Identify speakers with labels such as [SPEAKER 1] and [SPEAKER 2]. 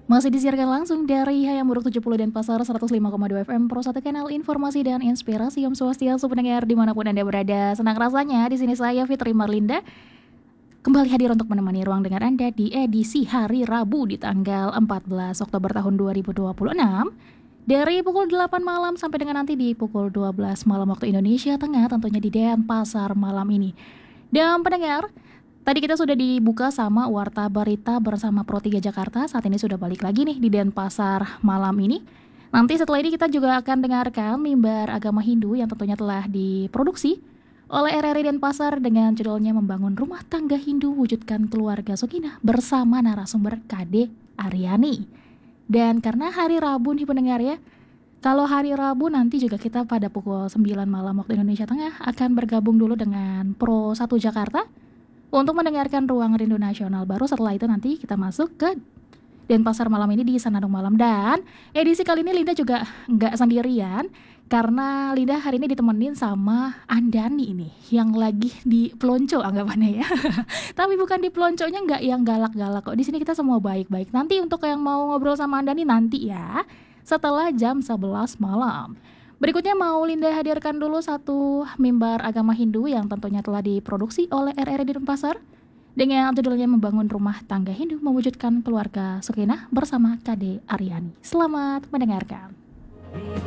[SPEAKER 1] Masih disiarkan langsung dari Hayam Buruk 70 dan Pasar 105,2 FM Pro 1 Kanal Informasi dan Inspirasi. Om Swastiastu pendengar dimanapun Anda berada. Senang rasanya di sini saya Fitri Marlinda kembali hadir untuk menemani ruang dengar Anda di edisi hari Rabu di tanggal 14 Oktober tahun 2026 dari pukul 8 malam sampai dengan nanti di pukul 12 malam waktu Indonesia Tengah, tentunya di Denpasar malam ini. Dan pendengar, tadi kita sudah dibuka sama Warta Berita bersama Pro 3 Jakarta. Saat ini sudah balik lagi nih di Denpasar malam ini. Nanti setelah ini kita juga akan dengarkan mimbar agama Hindu yang tentunya telah diproduksi oleh RRI Denpasar dengan judulnya Membangun Rumah Tangga Hindu Wujudkan Keluarga Sakinah bersama narasumber KD Aryani. Dan karena hari Rabu nih pendengar ya, kalau hari Rabu nanti juga kita pada pukul 9 malam waktu Indonesia Tengah akan bergabung dulu dengan Pro 1 Jakarta untuk mendengarkan Ruang Rindu Nasional. Baru setelah itu nanti kita masuk ke Denpasar malam ini di Senandung Malam. Dan edisi kali ini Linda juga nggak sendirian, karena Linda hari ini ditemenin sama Andani nih yang lagi di pelonco anggapannya ya. Tapi bukan di pelonconya, nggak yang galak-galak kok. Di sini kita semua baik-baik. Nanti untuk yang mau ngobrol sama Andani nanti ya, setelah jam 11 malam. Berikutnya mau Linda hadirkan dulu satu mimbar agama Hindu yang tentunya telah diproduksi oleh RRI Denpasar dengan judulnya Membangun Rumah Tangga Hindu Mewujudkan Keluarga Sakinah bersama KD Aryani. Selamat mendengarkan.